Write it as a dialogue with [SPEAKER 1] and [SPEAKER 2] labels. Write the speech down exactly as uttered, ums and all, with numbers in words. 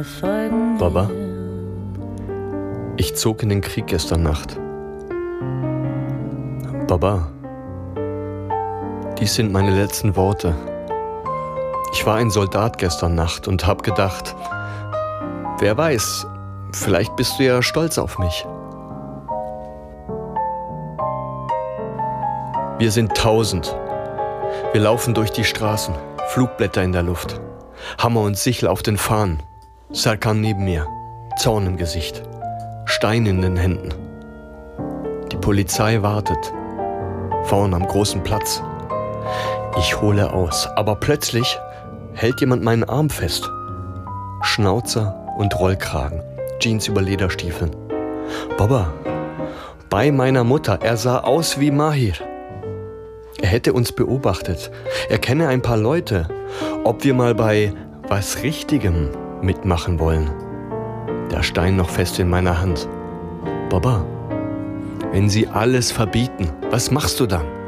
[SPEAKER 1] Baba, ich zog in den Krieg gestern Nacht. Baba, dies sind meine letzten Worte. Ich war ein Soldat gestern Nacht und hab gedacht, wer weiß, vielleicht bist du ja stolz auf mich. Wir sind tausend. Wir laufen durch die Straßen, Flugblätter in der Luft, Hammer und Sichel auf den Fahnen, Serkan neben mir, Zorn im Gesicht, Stein in den Händen. Die Polizei wartet, vorn am großen Platz. Ich hole aus, aber plötzlich hält jemand meinen Arm fest. Schnauzer und Rollkragen, Jeans über Lederstiefeln. Baba, bei meiner Mutter, er sah aus wie Mahir. Er hätte uns beobachtet. Er kenne ein paar Leute. Ob wir mal bei was Richtigem mitmachen wollen. Der Stein noch fest in meiner Hand. Baba, wenn sie alles verbieten, was machst du dann?